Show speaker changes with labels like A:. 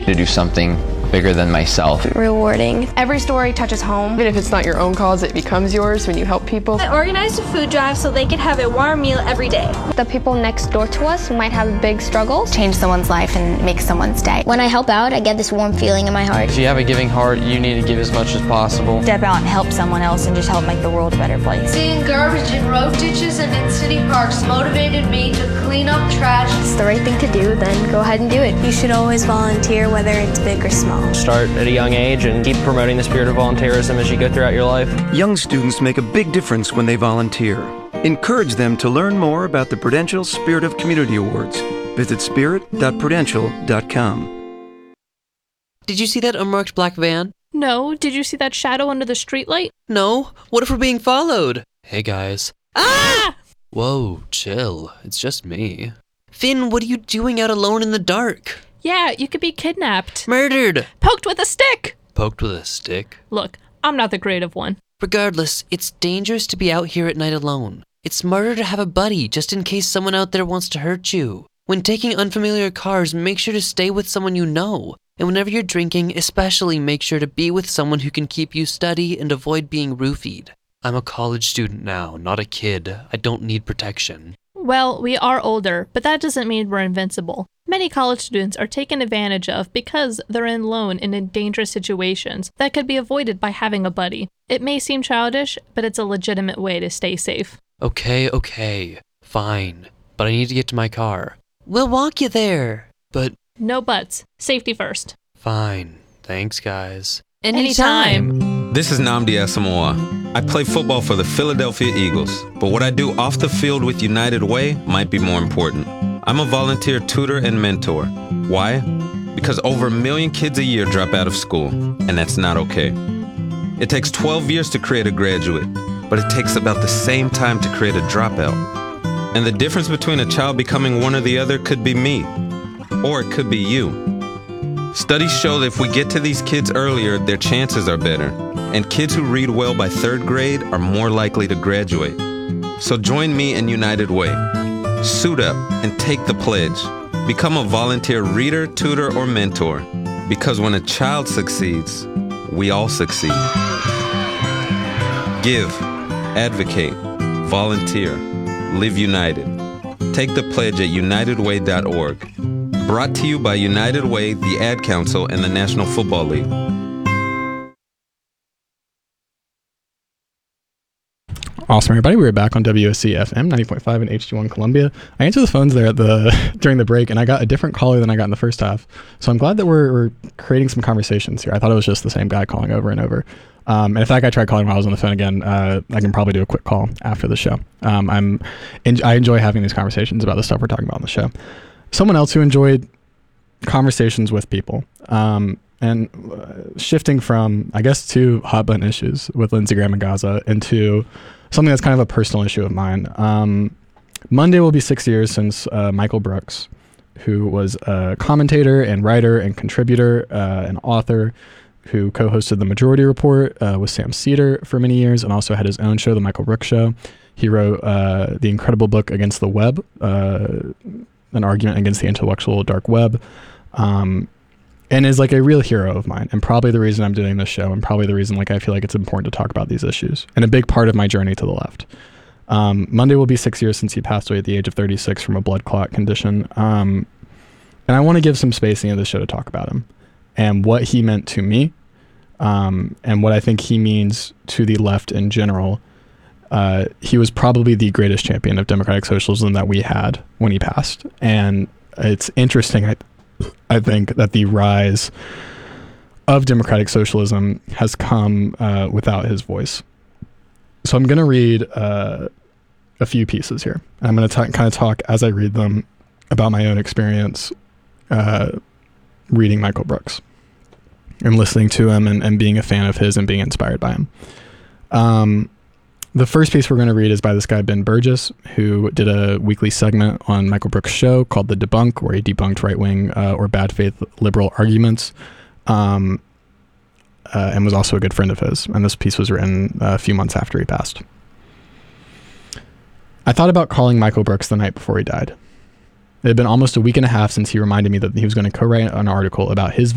A: to do something bigger than myself.
B: Rewarding.
C: Every story touches home. Even if it's not your own cause, it becomes yours when you help people.
D: I organized a food drive so they could have a warm meal every day.
B: The people next door to us who might have big struggles.
E: Change someone's life and make someone's day.
F: When I help out, I get this warm feeling in my heart.
G: If you have a giving heart, you need to give as much as possible.
E: Step out and help someone else and just help make the world a better place.
H: Seeing garbage in road ditches and in city parks motivated me to clean up trash.
B: It's the right thing to do, then go ahead and do it.
I: You should always volunteer, whether it's big or small.
G: Start at a young age and keep promoting the spirit of volunteerism as you go throughout your life.
J: Young students make a big difference when they volunteer. Encourage them to learn more about the Prudential Spirit of Community Awards. Visit spirit.prudential.com.
K: Did you see that unmarked black van?
L: No. Did you see that shadow under the streetlight?
K: No. What if we're being followed?
M: Hey guys.
L: Ah!
M: Whoa, chill. It's just me.
K: Finn, what are you doing out alone in the dark?
L: Yeah, you could be kidnapped.
K: Murdered.
L: Poked with a stick.
M: Poked with a stick?
L: Look, I'm not the creative one.
K: Regardless, it's dangerous to be out here at night alone. It's smarter to have a buddy just in case someone out there wants to hurt you. When taking unfamiliar cars, make sure to stay with someone you know. And whenever you're drinking, especially make sure to be with someone who can keep you steady and avoid being roofied.
M: I'm a college student now, not a kid. I don't need protection.
L: Well, we are older, but that doesn't mean we're invincible. Many college students are taken advantage of because they're alone and in dangerous situations that could be avoided by having a buddy. It may seem childish, but it's a legitimate way to stay safe.
M: Okay. Fine. But I need to get to my car.
K: We'll walk you there.
M: But...
L: No buts. Safety first.
M: Fine. Thanks, guys.
L: Anytime.
N: This is Nnamdi Asamoah. I play football for the Philadelphia Eagles, but what I do off the field with United Way might be more important. I'm a volunteer tutor and mentor. Why? Because over 1 million kids a year drop out of school, and that's not okay. It takes 12 years to create a graduate, but it takes about the same time to create a dropout. And the difference between a child becoming one or the other could be me, or it could be you. Studies show that if we get to these kids earlier, their chances are better. And kids who read well by 3rd grade are more likely to graduate. So join me in United Way. Suit up and take the pledge. Become a volunteer reader, tutor, or mentor. Because when a child succeeds, we all succeed. Give, advocate, volunteer, live united. Take the pledge at unitedway.org. Brought to you by United Way, the Ad Council, and the National Football League.
O: Awesome, everybody. We're back on WSC FM 90.5 in HD1 Columbia. I answered the phones there during the break, and I got a different caller than I got in the first half. So I'm glad that we're creating some conversations here. I thought it was just the same guy calling over and over. And if that guy tried calling while I was on the phone again, I can probably do a quick call after the show. I enjoy having these conversations about the stuff we're talking about on the show. Someone else who enjoyed conversations with people, and shifting from, I guess, two hot button issues with Lindsey Graham and Gaza into something that's kind of a personal issue of mine. Monday will be 6 years since Michael Brooks, who was a commentator and writer and contributor and author who co-hosted The Majority Report with Sam Cedar for many years and also had his own show, The Michael Brooks Show. He wrote the incredible book Against the Web, an argument against the intellectual dark web, and is like a real hero of mine, and probably the reason I'm doing this show, and probably the reason I feel like it's important to talk about these issues, and a big part of my journey to the left. Monday will be 6 years since he passed away at the age of 36 from a blood clot condition, and I want to give some space in this show to talk about him, and what he meant to me, and what I think he means to the left in general. He was probably the greatest champion of democratic socialism that we had when he passed. And it's interesting, I think, that the rise of democratic socialism has come without his voice. So I'm going to read a few pieces here. I'm going to kind of talk as I read them about my own experience reading Michael Brooks and listening to him and being a fan of his and being inspired by him. The first piece we're going to read is by this guy, Ben Burgess, who did a weekly segment on Michael Brooks' show called The Debunk, where he debunked right-wing or bad faith liberal arguments, and was also a good friend of his. And this piece was written a few months after he passed. I thought about calling Michael Brooks the night before he died. It had been almost a week and a half since he reminded me that he was going to co-write an article about his